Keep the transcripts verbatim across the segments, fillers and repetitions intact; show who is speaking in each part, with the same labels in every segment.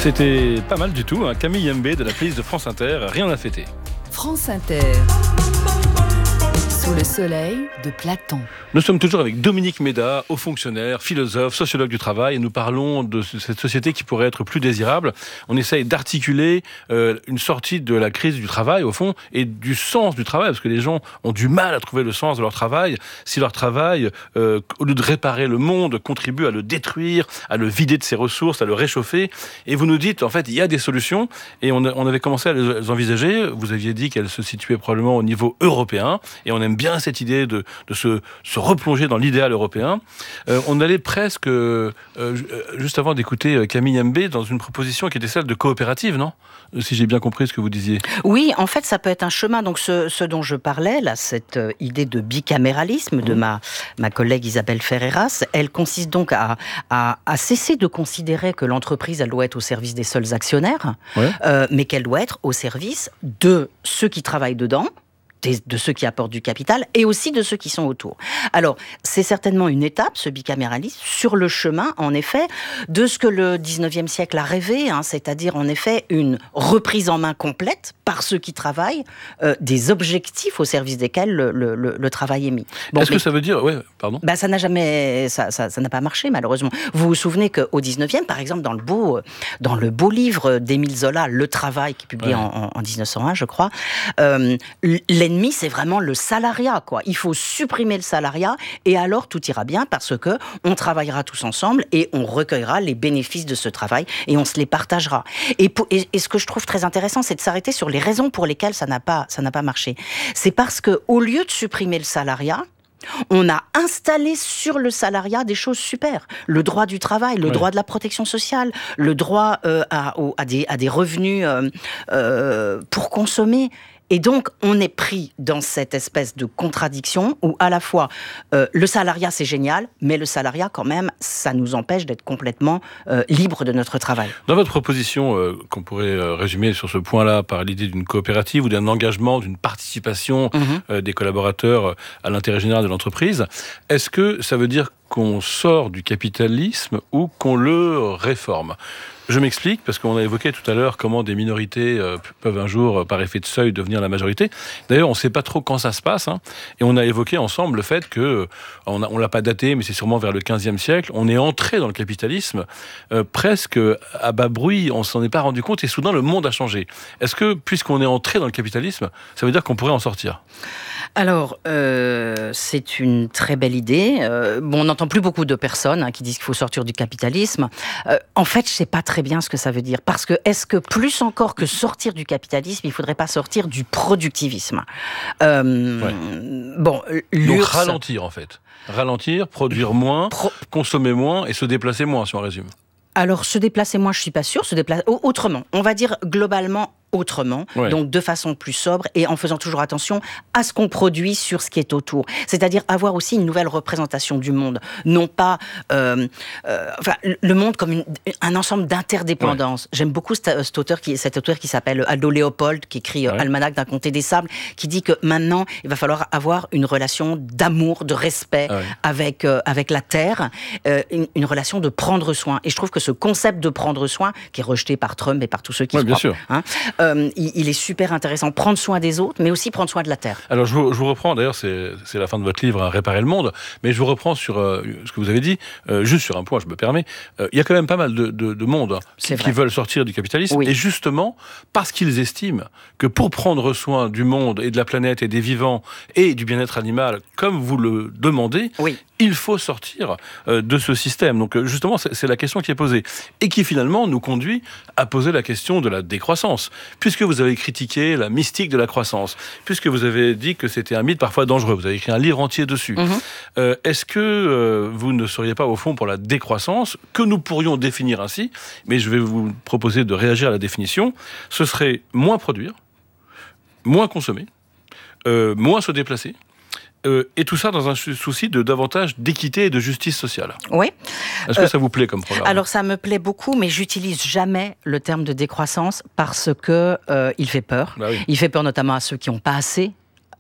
Speaker 1: C'était pas mal du tout, hein. Camille Mbé de la playlist de France Inter, rien à fêter.
Speaker 2: France Inter. Sous le soleil de Platon.
Speaker 1: Nous sommes toujours avec Dominique Méda, haut fonctionnaire, philosophe, sociologue du travail, et nous parlons de cette société qui pourrait être plus désirable. On essaye d'articuler euh, une sortie de la crise du travail, au fond, et du sens du travail, parce que les gens ont du mal à trouver le sens de leur travail. Si leur travail, euh, au lieu de réparer le monde, contribue à le détruire, à le vider de ses ressources, à le réchauffer. Et vous nous dites, en fait, il y a des solutions, et on, a, on avait commencé à les envisager. Vous aviez dit qu'elles se situaient probablement au niveau européen, et on aime bien cette idée de, de se, se replonger dans l'idéal européen. Euh, on allait presque, euh, juste avant d'écouter Camille Mbé, dans une proposition qui était celle de coopérative, non ? Si j'ai bien compris ce que vous disiez.
Speaker 3: Oui, en fait, ça peut être un chemin. Donc, ce, ce dont je parlais, là, cette euh, idée de bicaméralisme de mmh. ma, ma collègue Isabelle Ferreras, elle consiste donc à, à, à cesser de considérer que l'entreprise, elle doit être au service des seuls actionnaires, ouais. euh, mais qu'elle doit être au service de ceux qui travaillent dedans, de ceux qui apportent du capital et aussi de ceux qui sont autour. Alors, c'est certainement une étape, ce bicaméralisme, sur le chemin, en effet, de ce que le dix-neuvième siècle a rêvé, hein, c'est-à-dire, en effet, une reprise en main complète par ceux qui travaillent, euh, des objectifs au service desquels le, le, le, le travail est mis.
Speaker 1: Bon, Est-ce mais, que ça veut dire... Ouais, pardon.
Speaker 3: Bah, ça n'a jamais... Ça, ça, ça n'a pas marché, malheureusement. Vous vous souvenez qu'au dix-neuvième, par exemple, dans le beau, dans le beau livre d'Émile Zola, Le Travail, qui est publié ouais. en, en dix-neuf cent un, je crois, euh, l'ennemi c'est vraiment le salariat, quoi. Il faut supprimer le salariat et alors tout ira bien parce que on travaillera tous ensemble et on recueillera les bénéfices de ce travail et on se les partagera. Et, pour, et, et ce que je trouve très intéressant, c'est de s'arrêter sur les raisons pour lesquelles ça n'a pas, ça n'a pas marché. C'est parce que au lieu de supprimer le salariat, on a installé sur le salariat des choses super. Le droit du travail, le ouais. droit de la protection sociale, le droit euh, à, au, à, des, à des revenus euh, euh, pour consommer. Et donc, on est pris dans cette espèce de contradiction où, à la fois, euh, le salariat, c'est génial, mais le salariat, quand même, ça nous empêche d'être complètement euh, libres de notre travail.
Speaker 1: Dans votre proposition, euh, qu'on pourrait euh, résumer sur ce point-là par l'idée d'une coopérative ou d'un engagement, d'une participation mmh. euh, des collaborateurs à l'intérêt général de l'entreprise, est-ce que ça veut dire qu'on sort du capitalisme ou qu'on le réforme ? Je m'explique, parce qu'on a évoqué tout à l'heure comment des minorités euh, peuvent un jour, euh, par effet de seuil, devenir la majorité. D'ailleurs, on ne sait pas trop quand ça se passe. Hein, et on a évoqué ensemble le fait que, on ne l'a pas daté, mais c'est sûrement vers le quinzième siècle, on est entré dans le capitalisme euh, presque à bas bruit, on ne s'en est pas rendu compte, et soudain, le monde a changé. Est-ce que, puisqu'on est entré dans le capitalisme, ça veut dire qu'on pourrait en sortir ?
Speaker 3: Alors, euh, c'est une très belle idée. Euh, bon, on n'entend plus beaucoup de personnes hein, qui disent qu'il faut sortir du capitalisme. Euh, en fait, je ne sais pas très bien ce que ça veut dire. Parce que, est-ce que plus encore que sortir du capitalisme, il ne faudrait pas sortir du productivisme ? euh, ouais. Bon,
Speaker 1: Donc ralentir, en fait. Ralentir, produire moins, Pro... consommer moins et se déplacer moins, si on résume.
Speaker 3: Alors, se déplacer moins, je ne suis pas sûre. Se déplacer... Autrement, on va dire globalement autrement, ouais. donc de façon plus sobre et en faisant toujours attention à ce qu'on produit sur ce qui est autour. C'est-à-dire avoir aussi une nouvelle représentation du monde. Non pas euh, euh, enfin, le monde comme une, un ensemble d'interdépendances. Ouais. J'aime beaucoup cet, cet, auteur qui, cet auteur qui s'appelle Aldo Leopold, qui écrit ouais. Almanach d'un comté des sables, qui dit que maintenant, il va falloir avoir une relation d'amour, de respect ouais. avec, euh, avec la terre, euh, une, une relation de prendre soin. Et je trouve que ce concept de prendre soin, qui est rejeté par Trump et par tous ceux qui
Speaker 1: ouais,
Speaker 3: se
Speaker 1: bien
Speaker 3: croient,
Speaker 1: sûr.
Speaker 3: Hein, euh, il, il est super intéressant. Prendre soin des autres, mais aussi prendre soin de la terre.
Speaker 1: Alors, je vous, je vous reprends, d'ailleurs, c'est, c'est la fin de votre livre, hein, Réparer le monde, mais je vous reprends sur euh, ce que vous avez dit, euh, juste sur un point, je me permets. Euh, il y a quand même pas mal de, de, de monde hein, qui, qui veulent sortir du capitalisme, oui. et justement, parce qu'ils estiment que pour prendre soin du monde et de la planète et des vivants et du bien-être animal, comme vous le demandez, oui. il faut sortir euh, de ce système. Donc, euh, justement, c'est, c'est la question qui est posée. Et qui, finalement, nous conduit à poser la question de la décroissance. Puisque vous avez critiqué la mystique de la croissance, puisque vous avez dit que c'était un mythe parfois dangereux, vous avez écrit un livre entier dessus, mmh. euh, est-ce que euh, vous ne seriez pas au fond pour la décroissance, que nous pourrions définir ainsi, mais je vais vous proposer de réagir à la définition, ce serait moins produire, moins consommer, euh, moins se déplacer, Euh, et tout ça dans un souci de davantage d'équité et de justice sociale.
Speaker 3: Oui.
Speaker 1: Est-ce que euh, ça vous plaît comme programme ?
Speaker 3: Alors ça me plaît beaucoup, mais j'utilise jamais le terme de décroissance parce que euh, il fait peur. Bah oui. Il fait peur notamment à ceux qui n'ont pas assez.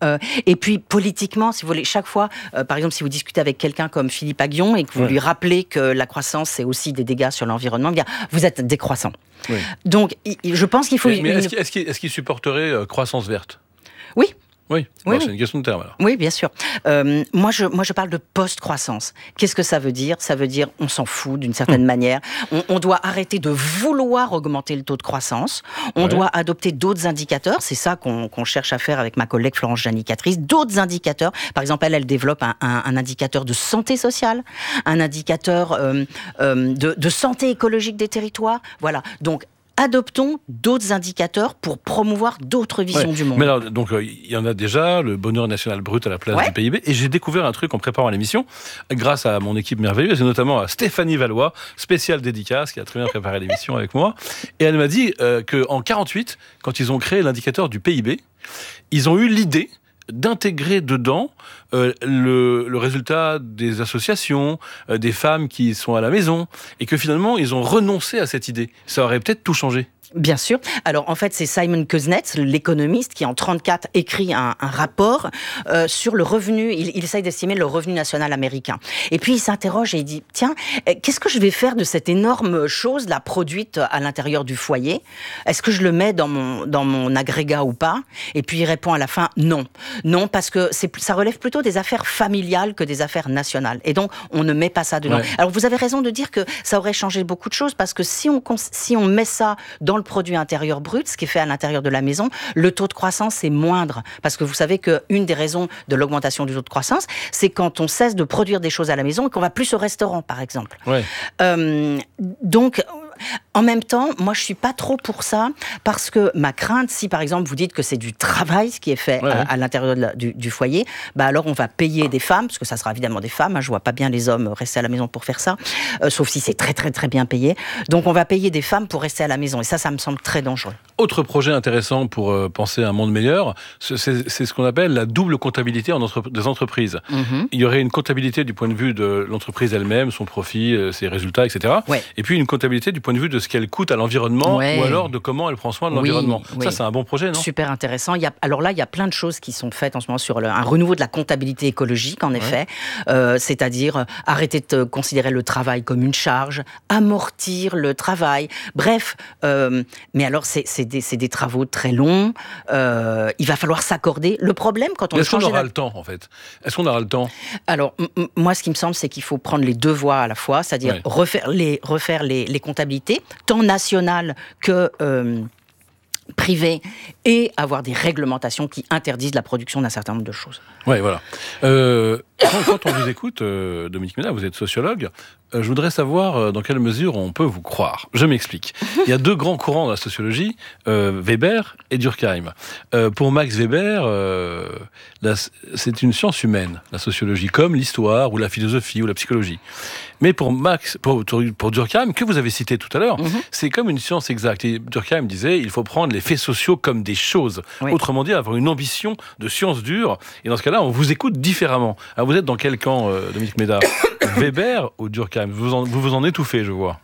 Speaker 3: Euh, et puis, politiquement, si vous voulez, chaque fois, euh, par exemple, si vous discutez avec quelqu'un comme Philippe Aghion et que vous ouais. lui rappelez que la croissance, c'est aussi des dégâts sur l'environnement, bien, vous êtes décroissant. Oui. Donc, je pense qu'il faut...
Speaker 1: Mais,
Speaker 3: une...
Speaker 1: mais est-ce qu'il, est-ce qu'il, est-ce qu'il supporterait euh, croissance verte ?
Speaker 3: Oui.
Speaker 1: Oui,
Speaker 3: oui,
Speaker 1: bon,
Speaker 3: oui.
Speaker 1: c'est une question de terme alors.
Speaker 3: Oui, bien sûr. Euh, moi, je, moi, je parle de post-croissance. Qu'est-ce que ça veut dire ? Ça veut dire on s'en fout d'une certaine mmh. manière. On, on doit arrêter de vouloir augmenter le taux de croissance. On ouais. doit adopter d'autres indicateurs. C'est ça qu'on, qu'on cherche à faire avec ma collègue Florence Gianni-Catrice. D'autres indicateurs. Par exemple, elle, elle développe un, un, un indicateur de santé sociale, un indicateur euh, euh, de, de santé écologique des territoires. Voilà. Donc, adoptons d'autres indicateurs pour promouvoir d'autres visions
Speaker 1: ouais.
Speaker 3: du monde.
Speaker 1: Mais alors, donc, il euh, y en a déjà, le bonheur national brut à la place ouais. du P I B, et j'ai découvert un truc en préparant l'émission, grâce à mon équipe merveilleuse, et notamment à Stéphanie Valois, spéciale dédicace, qui a très bien préparé l'émission avec moi, et elle m'a dit euh, qu'en quarante-huit, quand ils ont créé l'indicateur du P I B, ils ont eu l'idée d'intégrer dedans euh, le, le résultat des associations, euh, des femmes qui sont à la maison, et que finalement, ils ont renoncé à cette idée. Ça aurait peut-être tout changé.
Speaker 3: Bien sûr. Alors, en fait, c'est Simon Kuznets, l'économiste, qui en trente-quatre écrit un, un rapport euh, sur le revenu. Il, il essaye d'estimer le revenu national américain. Et puis, il s'interroge et il dit, tiens, qu'est-ce que je vais faire de cette énorme chose là produite à l'intérieur du foyer ? Est-ce que je le mets dans mon, dans mon agrégat ou pas ? Et puis, il répond à la fin, non. Non, parce que c'est, ça relève plutôt des affaires familiales que des affaires nationales. Et donc, on ne met pas ça dedans. Ouais. Alors, vous avez raison de dire que ça aurait changé beaucoup de choses, parce que si on, si on met ça dans le produit intérieur brut, ce qui est fait à l'intérieur de la maison, le taux de croissance est moindre. Parce que vous savez qu'une des raisons de l'augmentation du taux de croissance, c'est quand on cesse de produire des choses à la maison et qu'on va plus au restaurant, par exemple. Ouais. Euh, donc, en même temps, moi, je suis pas trop pour ça, parce que ma crainte, si par exemple vous dites que c'est du travail ce qui est fait ouais. à, à l'intérieur de la, du, du foyer, bah alors on va payer des femmes, parce que ça sera évidemment des femmes. Hein, je vois pas bien les hommes rester à la maison pour faire ça, euh, sauf si c'est très très très bien payé. Donc on va payer des femmes pour rester à la maison, et ça, ça me semble très dangereux.
Speaker 1: Autre projet intéressant pour euh, penser à un monde meilleur, c'est, c'est ce qu'on appelle la double comptabilité en entre, des entreprises. Mm-hmm. Il y aurait une comptabilité du point de vue de l'entreprise elle-même, son profit, euh, ses résultats, et cetera. Ouais. Et puis une comptabilité du point de vue de ce qu'elle coûte à l'environnement, ouais. ou alors de comment elle prend soin de l'environnement. Oui, ça, oui. c'est un bon projet, non ?
Speaker 3: Super intéressant. Il y a, alors là, il y a plein de choses qui sont faites en ce moment sur le, un renouveau de la comptabilité écologique, en ouais. effet. Euh, c'est-à-dire euh, arrêter de considérer le travail comme une charge, amortir le travail. Bref, euh, mais alors c'est, c'est, des, c'est des travaux très longs. Euh, il va falloir s'accorder. Le problème, quand on...
Speaker 1: Est-ce qu'on aura
Speaker 3: la...
Speaker 1: le temps, en fait ? Est-ce qu'on aura le temps ?
Speaker 3: Alors, m- m- moi, ce qui me semble, c'est qu'il faut prendre les deux voies à la fois, c'est-à-dire ouais. refaire, les, refaire les, les comptabilités, tant nationales que... Euh, privées, et avoir des réglementations qui interdisent la production d'un certain nombre de choses.
Speaker 1: Oui, voilà. Euh, quand, quand on vous écoute, euh, Dominique Méda, vous êtes sociologue, euh, je voudrais savoir euh, dans quelle mesure on peut vous croire. Je m'explique. Il y a deux grands courants dans la sociologie, euh, Weber et Durkheim. Euh, pour Max Weber, euh, la, c'est une science humaine, la sociologie, comme l'histoire, ou la philosophie, ou la psychologie. Mais pour Max, pour, pour Durkheim, que vous avez cité tout à l'heure, mm-hmm. c'est comme une science exacte. Et Durkheim disait, il faut prendre les faits sociaux comme des choses. Oui. Autrement dit, avoir une ambition de science dure. Et dans ce cas-là, on vous écoute différemment. Alors vous êtes dans quel camp, euh, Dominique Méda ? Weber ou Durkheim ? Vous en, vous vous en étouffez, je vois.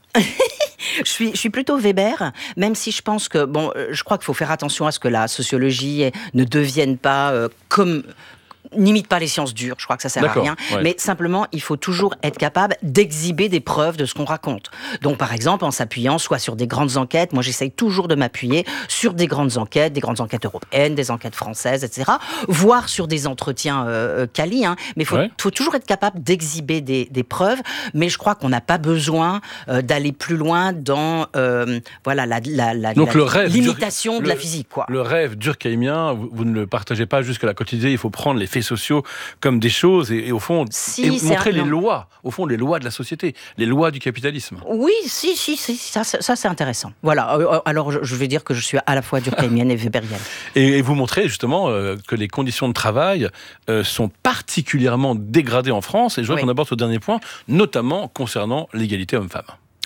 Speaker 3: Je suis, je suis plutôt Weber, même si je pense que, bon, je crois qu'il faut faire attention à ce que la sociologie ne devienne pas euh, comme... n'imite pas les sciences dures, je crois que ça sert D'accord, à rien, ouais. mais simplement, il faut toujours être capable d'exhiber des preuves de ce qu'on raconte. Donc, par exemple, en s'appuyant soit sur des grandes enquêtes, moi j'essaye toujours de m'appuyer sur des grandes enquêtes, des grandes enquêtes européennes, des enquêtes françaises, et cetera, voire sur des entretiens euh, quali, hein, mais il faut, ouais. faut toujours être capable d'exhiber des, des preuves, mais je crois qu'on n'a pas besoin euh, d'aller plus loin dans euh, voilà, la, la, la,
Speaker 1: Donc,
Speaker 3: la
Speaker 1: le rêve
Speaker 3: limitation
Speaker 1: dur,
Speaker 3: de
Speaker 1: le,
Speaker 3: la physique. Quoi.
Speaker 1: Le rêve durkheimien, vous, vous ne le partagez pas jusqu'à la quotidienne, il faut prendre les faits sociaux comme des choses et, et au fond
Speaker 3: si,
Speaker 1: et montrer
Speaker 3: un...
Speaker 1: les lois, au fond les lois de la société, les lois du capitalisme.
Speaker 3: Oui, si, si, si ça, ça, ça c'est intéressant. Voilà, alors je vais dire que je suis à la fois durkheimienne et weberienne.
Speaker 1: Et, et vous montrez justement euh, que les conditions de travail euh, sont particulièrement dégradées en France, et je voudrais oui. qu'on aborde ce dernier point, notamment concernant l'égalité homme-femme.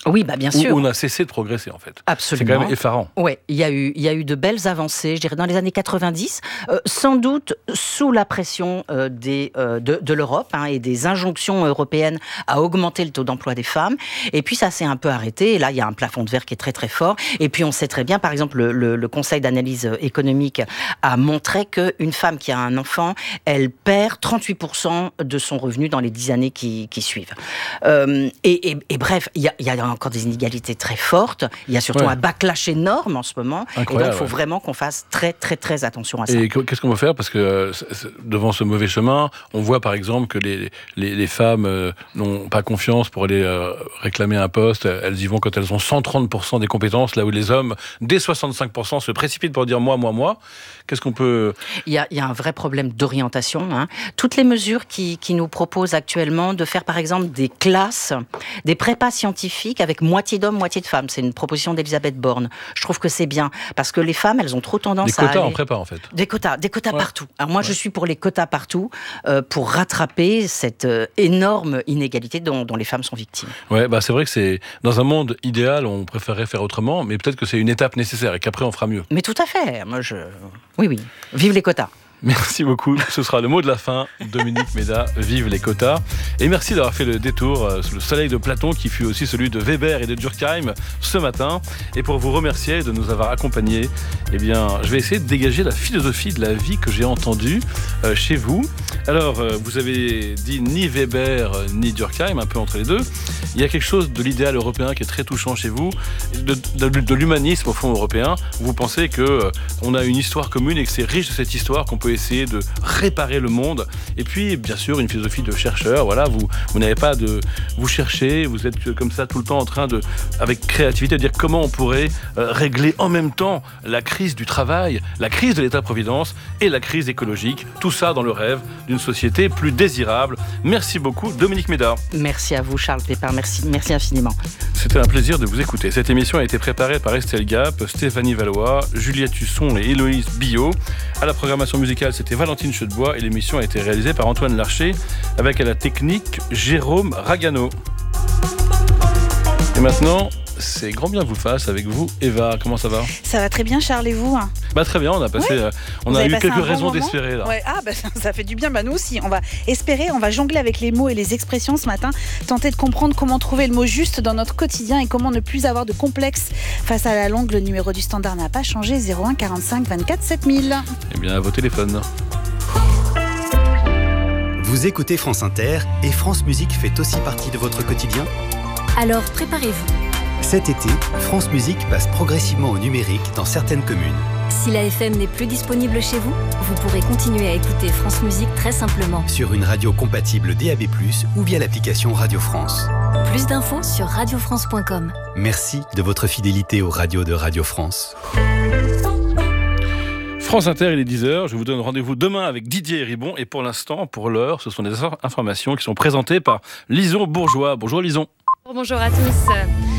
Speaker 3: Oui, bah bien sûr.
Speaker 1: Où on a cessé de progresser, en fait.
Speaker 3: Absolument.
Speaker 1: C'est quand même effarant.
Speaker 3: Oui, il y a eu, il y a eu de belles avancées, je dirais, dans les années quatre-vingt-dix, euh, sans doute sous la pression euh, des, euh, de, de l'Europe hein, et des injonctions européennes à augmenter le taux d'emploi des femmes. Et puis ça s'est un peu arrêté. Et là, il y a un plafond de verre qui est très très fort. Et puis on sait très bien, par exemple, le, le, le Conseil d'analyse économique a montré qu'une femme qui a un enfant, elle perd trente-huit pour cent de son revenu dans les dix années qui, qui suivent. Euh, et, et, et bref, il y a, il y a encore des inégalités très fortes. Il y a surtout ouais. un backlash énorme en ce moment. Incroyable, et donc, il faut ouais. vraiment qu'on fasse très, très, très attention à ça.
Speaker 1: Et qu'est-ce qu'on va faire ? Parce que euh, devant ce mauvais chemin, on voit par exemple que les, les, les femmes euh, n'ont pas confiance pour aller euh, réclamer un poste. Elles y vont quand elles ont cent trente pour cent des compétences, là où les hommes, dès soixante-cinq pour cent, se précipitent pour dire moi, moi, moi. Qu'est-ce qu'on peut...
Speaker 3: Il y a, il y a un vrai problème d'orientation. Hein. Toutes les mesures qui, qui nous proposent actuellement de faire par exemple des classes, des prépas scientifiques avec moitié d'hommes, moitié de femmes. C'est une proposition d'Elisabeth Borne. Je trouve que c'est bien parce que les femmes, elles ont trop tendance
Speaker 1: à aller... Des quotas
Speaker 3: aller...
Speaker 1: en prépa, en fait.
Speaker 3: Des quotas, des quotas ouais. partout. Alors moi, ouais. je suis pour les quotas partout euh, pour rattraper cette euh, énorme inégalité dont, dont les femmes sont victimes.
Speaker 1: Ouais, bah c'est vrai que c'est dans un monde idéal, on préférerait faire autrement, mais peut-être que c'est une étape nécessaire et qu'après on fera mieux.
Speaker 3: Mais tout à fait. Moi, je, oui, oui. Vive les quotas.
Speaker 1: Merci beaucoup. Ce sera le mot de la fin. Dominique Méda, vive les quotas. Et merci d'avoir fait le détour sous le soleil de Platon, qui fut aussi celui de Weber et de Durkheim ce matin. Et pour vous remercier de nous avoir accompagnés, eh bien, je vais essayer de dégager la philosophie de la vie que j'ai entendue euh, chez vous. Alors, euh, vous avez dit ni Weber ni Durkheim, un peu entre les deux. Il y a quelque chose de l'idéal européen qui est très touchant chez vous, de, de, de l'humanisme au fond européen. Vous pensez que euh, on a une histoire commune et que c'est riche de cette histoire qu'on peut essayer de réparer le monde. Et puis, bien sûr, une philosophie de chercheur. Voilà, vous, vous n'avez pas de... Vous cherchez, vous êtes comme ça tout le temps en train de, avec créativité, de dire comment on pourrait euh, régler en même temps la crise du travail, la crise de l'État-providence et la crise écologique. Tout ça dans le rêve d'une société plus désirable. Merci beaucoup, Dominique Méda.
Speaker 3: Merci à vous, Charles Pépin. Merci, merci infiniment.
Speaker 1: C'était un plaisir de vous écouter. Cette émission a été préparée par Estelle Gap, Stéphanie Valois, Juliette Husson et Héloïse Billot. À la programmation musicale, c'était Valentine Chedebois et l'émission a été réalisée par Antoine Larcher avec à la technique Jérôme Ragano. Et maintenant, c'est grand bien vous fasse avec vous, Eva. Comment ça va ?
Speaker 4: Ça va très bien, Charles, et vous ?
Speaker 1: Bah très bien, on a passé, oui. euh, on
Speaker 4: vous
Speaker 1: a eu quelques
Speaker 4: bon
Speaker 1: raisons
Speaker 4: moment
Speaker 1: d'espérer là.
Speaker 4: Ouais. Ah bah ça, ça fait du bien, bah nous aussi. On va espérer, on va jongler avec les mots et les expressions ce matin, tenter de comprendre comment trouver le mot juste dans notre quotidien et comment ne plus avoir de complexe face à la langue. Le numéro du standard n'a pas changé, zéro un quarante-cinq vingt-quatre sept mille.
Speaker 1: Eh bien, à vos téléphones.
Speaker 5: Vous écoutez France Inter et France Musique fait aussi partie de votre quotidien ?
Speaker 6: Alors préparez-vous.
Speaker 5: Cet été, France Musique passe progressivement au numérique dans certaines communes.
Speaker 6: Si la F M n'est plus disponible chez vous, vous pourrez continuer à écouter France Musique très simplement.
Speaker 5: Sur une radio compatible D A B plus, ou via l'application Radio France.
Speaker 6: Plus d'infos sur radio france point com.
Speaker 5: Merci de votre fidélité aux radios de Radio France.
Speaker 1: France Inter, il est dix heures. Je vous donne rendez-vous demain avec Didier Ribon. Et pour l'instant, pour l'heure, ce sont des informations qui sont présentées par Lison Bourgeois. Bonjour Lison.
Speaker 7: Bonjour à tous.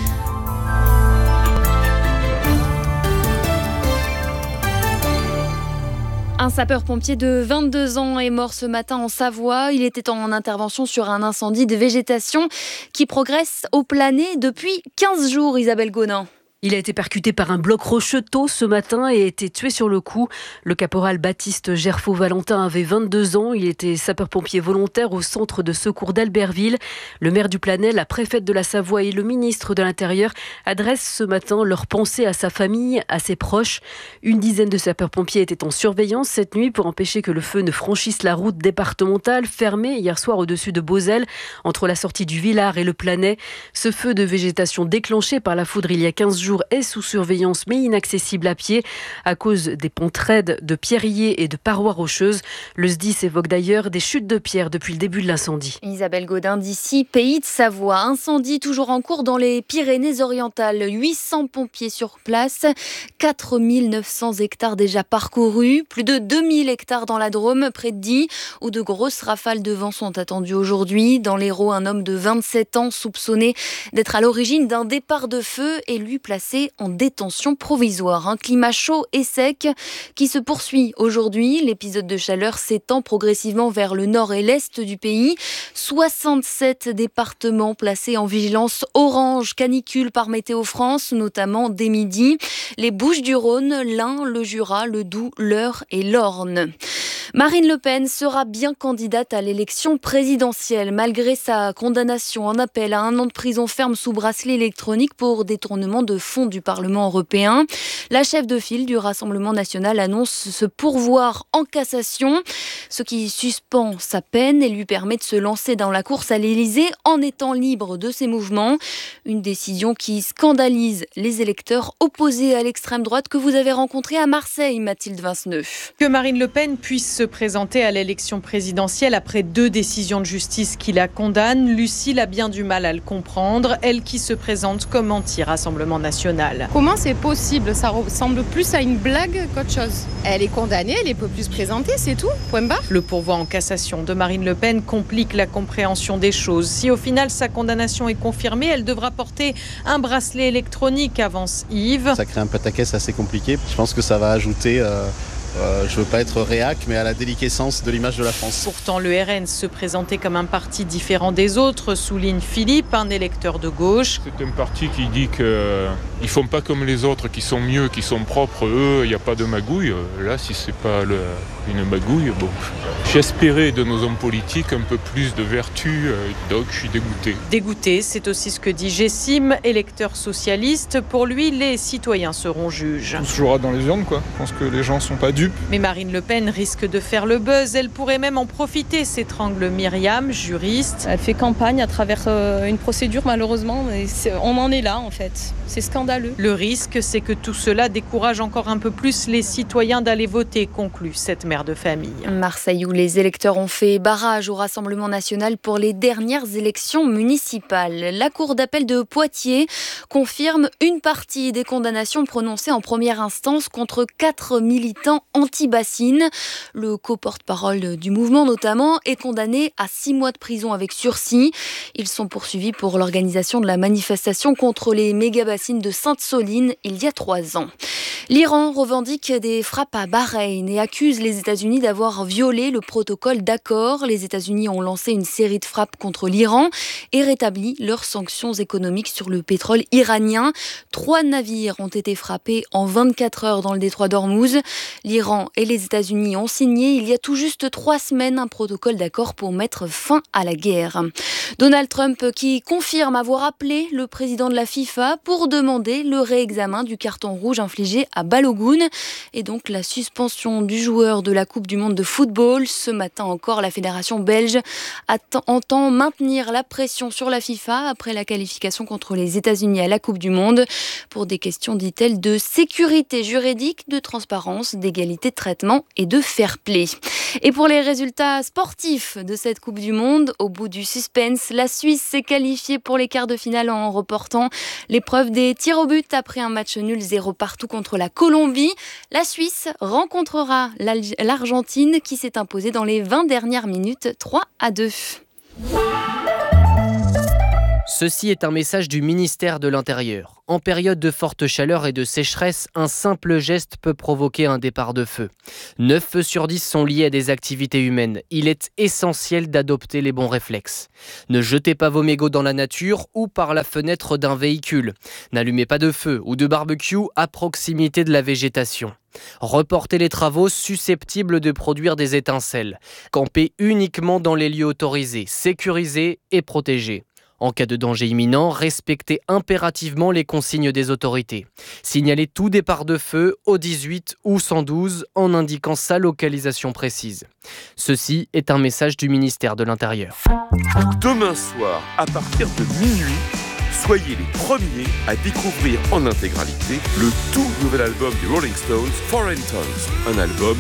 Speaker 7: Un sapeur-pompier de vingt-deux ans est mort ce matin en Savoie. Il était en intervention sur un incendie de végétation qui progresse au Planet depuis quinze jours, Isabelle Gonin.
Speaker 8: Il a été percuté par un bloc rocheux tôt ce matin et a été tué sur le coup. Le caporal Baptiste Gerfaux-Valentin avait vingt-deux ans. Il était sapeur-pompier volontaire au centre de secours d'Albertville. Le maire du Planet, la préfète de la Savoie et le ministre de l'Intérieur adressent ce matin leurs pensées à sa famille, à ses proches. Une dizaine de sapeurs-pompiers étaient en surveillance cette nuit pour empêcher que le feu ne franchisse la route départementale fermée hier soir au-dessus de Beauzelle, entre la sortie du Villard et le Planet. Ce feu de végétation déclenché par la foudre il y a quinze jours est sous surveillance mais inaccessible à pied à cause des pontes raides de pierriers et de parois rocheuses. Le S D I S évoque d'ailleurs des chutes de pierres depuis le début de l'incendie.
Speaker 7: Isabelle Godin d'ici, Pays de Savoie. Incendie toujours en cours dans les Pyrénées-Orientales. huit cents pompiers sur place, quatre mille neuf cents hectares déjà parcourus, plus de deux mille hectares dans la Drôme, près de Die, où de grosses rafales de vent sont attendues aujourd'hui. Dans l'Hérault, un homme de vingt-sept ans soupçonné d'être à l'origine d'un départ de feu et lui placé placés en détention provisoire. Un climat chaud et sec qui se poursuit aujourd'hui. L'épisode de chaleur s'étend progressivement vers le nord et l'est du pays. soixante-sept départements placés en vigilance orange canicule par Météo France, notamment dès midi. Les Bouches-du-Rhône, l'Ain, le Jura, le Doubs, l'Eure et l'Orne. Marine Le Pen sera bien candidate à l'élection présidentielle, malgré sa condamnation en appel à un an de prison ferme sous bracelet électronique pour détournement de fonds du Parlement européen. La chef de file du Rassemblement national annonce se pourvoir en cassation, ce qui suspend sa peine et lui permet de se lancer dans la course à l'Élysée en étant libre de ses mouvements. Une décision qui scandalise les électeurs opposés à l'extrême droite que vous avez rencontrés à Marseille, Mathilde Vinceneux.
Speaker 9: Que Marine Le Pen puisse se présenter à l'élection présidentielle après deux décisions de justice qui la condamnent, Lucille a bien du mal à le comprendre, elle qui se présente comme anti-Rassemblement national.
Speaker 10: Comment c'est possible ? Ça ressemble plus à une blague qu'autre chose. Elle est condamnée, elle ne peut plus se présenter, c'est tout, point barre.
Speaker 9: Le pourvoi en cassation de Marine Le Pen complique la compréhension des choses. Si au final sa condamnation est confirmée, elle devra porter un bracelet électronique, avance Yves.
Speaker 11: Ça crée un pataquès assez compliqué. Je pense que ça va ajouter... Euh... Euh, je ne veux pas être réac, mais à la déliquescence de l'image de la France.
Speaker 9: Pourtant, le R N se présentait comme un parti différent des autres, souligne Philippe, un électeur de gauche.
Speaker 12: C'est un parti qui dit qu'ils ne font pas comme les autres, qui sont mieux, qui sont propres. Eux, il n'y a pas de magouille. Là, si ce n'est pas le, une magouille, bon. J'espérais de nos hommes politiques un peu plus de vertu, donc je suis dégoûté.
Speaker 9: Dégoûté, c'est aussi ce que dit Gessim, électeur socialiste. Pour lui, les citoyens seront juges.
Speaker 13: On se jouera dans les urnes, quoi. Je pense que les gens ne sont pas dupes.
Speaker 9: Mais Marine Le Pen risque de faire le buzz. Elle pourrait même en profiter, s'étrangle Myriam, juriste.
Speaker 14: Elle fait campagne à travers euh, une procédure, malheureusement. Mais on en est là, en fait. C'est scandaleux.
Speaker 9: Le risque, c'est que tout cela décourage encore un peu plus les citoyens d'aller voter, conclut cette mère de famille.
Speaker 7: Marseille, où les électeurs ont fait barrage au Rassemblement national pour les dernières élections municipales. La Cour d'appel de Poitiers confirme une partie des condamnations prononcées en première instance contre quatre militants anti-bassines. Le co-porte-parole du mouvement, notamment, est condamné à six mois de prison avec sursis. Ils sont poursuivis pour l'organisation de la manifestation contre les méga-bassines de Sainte-Soline il y a trois ans. L'Iran revendique des frappes à Bahreïn et accuse les États-Unis d'avoir violé le protocole d'accord. Les États-Unis ont lancé une série de frappes contre l'Iran et rétabli leurs sanctions économiques sur le pétrole iranien. Trois navires ont été frappés en vingt-quatre heures dans le détroit d'Ormuz. L'Iran et les États-Unis ont signé il y a tout juste trois semaines un protocole d'accord pour mettre fin à la guerre. Donald Trump qui confirme avoir appelé le président de la FIFA pour demander le réexamen du carton rouge infligé à Balogun et donc la suspension du joueur de la Coupe du monde de football. Ce matin encore, la fédération belge entend maintenir la pression sur la FIFA après la qualification contre les États-Unis à la Coupe du monde pour des questions, dit-elle, de sécurité juridique, de transparence, d'égalité de traitement et de fair play. Et pour les résultats sportifs de cette Coupe du monde, au bout du suspense, la Suisse s'est qualifiée pour les quarts de finale en reportant l'épreuve des tirs au but après un match nul zéro partout contre la Colombie. La Suisse rencontrera l'Argentine qui s'est imposée dans les vingt dernières minutes trois à deux.
Speaker 15: Ceci est un message du ministère de l'Intérieur. En période de forte chaleur et de sécheresse, un simple geste peut provoquer un départ de feu. neuf feux sur dix sont liés à des activités humaines. Il est essentiel d'adopter les bons réflexes. Ne jetez pas vos mégots dans la nature ou par la fenêtre d'un véhicule. N'allumez pas de feu ou de barbecue à proximité de la végétation. Reportez les travaux susceptibles de produire des étincelles. Campez uniquement dans les lieux autorisés, sécurisés et protégés. En cas de danger imminent, respectez impérativement les consignes des autorités. Signalez tout départ de feu au dix-huit ou cent douze en indiquant sa localisation précise. Ceci est un message du ministère de l'Intérieur.
Speaker 16: Demain soir, à partir de minuit, soyez les premiers à découvrir en intégralité le tout nouvel album des Rolling Stones, Foreign Tongues, un album